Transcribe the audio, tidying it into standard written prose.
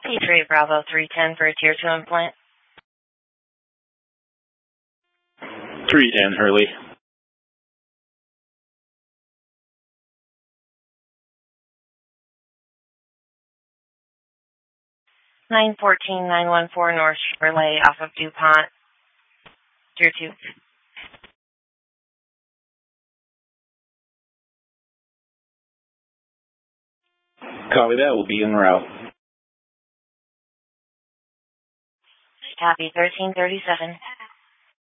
P3 Bravo 310 for a Tier 2 implant. 310 Hurley. Nine 914 North Chevrolet off of DuPont. Tier 2. Copy that. We'll be en route. Copy 1337.